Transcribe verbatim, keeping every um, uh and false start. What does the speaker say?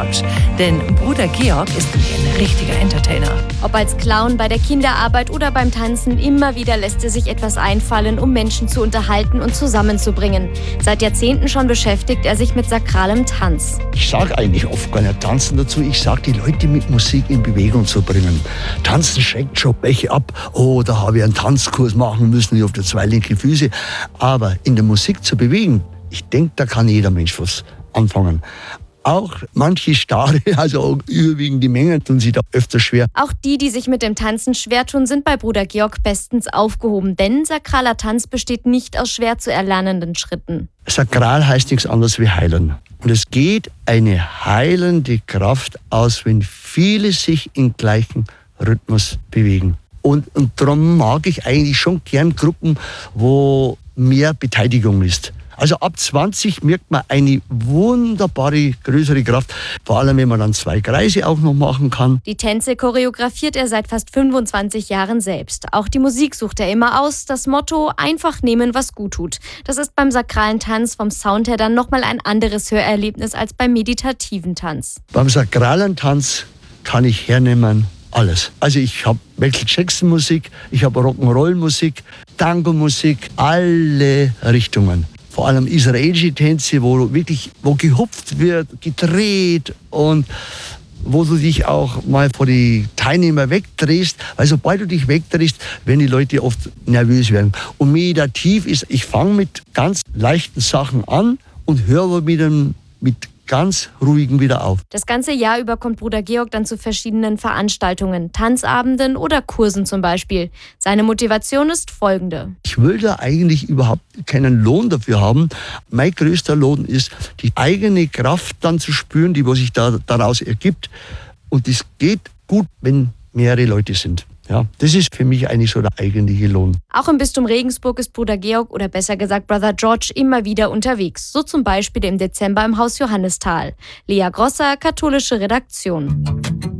George. Denn Bruder Georg ist ein richtiger Entertainer. Ob als Clown, bei der Kinderarbeit oder beim Tanzen, immer wieder lässt er sich etwas einfallen, um Menschen zu unterhalten und zusammenzubringen. Seit Jahrzehnten schon beschäftigt er sich mit sakralem Tanz. Ich sage eigentlich oft gar nicht Tanzen dazu. Ich sage, die Leute mit Musik in Bewegung zu bringen. Tanzen schreckt schon welche ab. Oh, da habe ich einen Tanzkurs machen müssen, ich auf der zwei linke Füße. Aber in der Musik zu bewegen, ich denke, da kann jeder Mensch was anfangen. Auch manche Starre, also auch überwiegend die Menge, tun sich da öfter schwer. Auch die, die sich mit dem Tanzen schwer tun, sind bei Bruder Georg bestens aufgehoben. Denn sakraler Tanz besteht nicht aus schwer zu erlernenden Schritten. Sakral heißt nichts anderes wie heilen. Und es geht eine heilende Kraft aus, wenn viele sich im gleichen Rhythmus bewegen. Und, und darum mag ich eigentlich schon gern Gruppen, wo mehr Beteiligung ist. Also ab zwanzig merkt man eine wunderbare, größere Kraft. Vor allem, wenn man dann zwei Kreise auch noch machen kann. Die Tänze choreografiert er seit fast fünfundzwanzig Jahren selbst. Auch die Musik sucht er immer aus. Das Motto, einfach nehmen, was gut tut. Das ist beim sakralen Tanz vom Sound her dann nochmal ein anderes Hörerlebnis als beim meditativen Tanz. Beim sakralen Tanz kann ich hernehmen alles. Also ich habe Michael Jackson Musik, ich habe Rock'n'Roll Musik, Tango Musik, alle Richtungen. Vor allem israelische Tänze, wo wirklich wo gehupft wird, gedreht und wo du dich auch mal vor die Teilnehmer wegdrehst. Weil sobald du dich wegdrehst, werden die Leute oft nervös werden. Und meditativ ist, ich fange mit ganz leichten Sachen an und höre aber mit, einem, mit ganz ruhigen wieder auf. Das ganze Jahr über kommt Bruder Georg dann zu verschiedenen Veranstaltungen, Tanzabenden oder Kursen zum Beispiel. Seine Motivation ist folgende. Ich will da eigentlich überhaupt keinen Lohn dafür haben. Mein größter Lohn ist, die eigene Kraft dann zu spüren, die was sich da, daraus ergibt. Und das geht gut, wenn mehrere Leute sind. Ja, das ist für mich eigentlich so der eigentliche Lohn. Auch im Bistum Regensburg ist Bruder Georg oder besser gesagt Brother George immer wieder unterwegs. So zum Beispiel im Dezember im Haus Johannisthal. Lea Grosser, katholische Redaktion.